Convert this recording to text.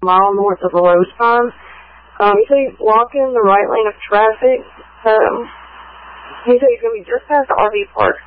mile north of the Rose Pine. He said he's blocking the right lane of traffic. He said he's going to be just past the RV park.